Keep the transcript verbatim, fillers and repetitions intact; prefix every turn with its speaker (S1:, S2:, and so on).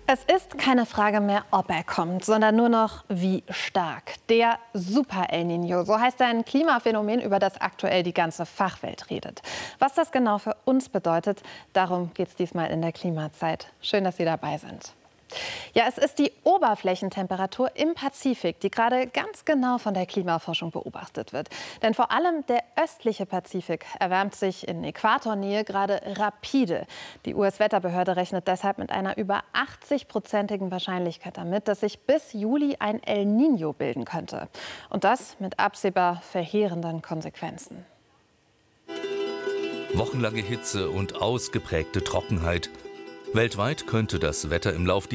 S1: Es ist keine Frage mehr, ob er kommt, sondern nur noch, wie stark. Der Super El Niño, so heißt ein Klimaphänomen, über das aktuell die ganze Fachwelt redet. Was das genau für uns bedeutet, darum geht es diesmal in der Klimazeit. Schön, dass Sie dabei sind. Ja, es ist die Oberflächentemperatur im Pazifik, die gerade ganz genau von der Klimaforschung beobachtet wird. Denn vor allem der östliche Pazifik erwärmt sich in Äquatornähe gerade rapide. Die U S-Wetterbehörde rechnet deshalb mit einer über achtzig-prozentigen Wahrscheinlichkeit damit, dass sich bis Juli ein El Niño bilden könnte. Und das mit absehbar verheerenden Konsequenzen.
S2: Wochenlange Hitze und ausgeprägte Trockenheit. Weltweit könnte das Wetter im Lauf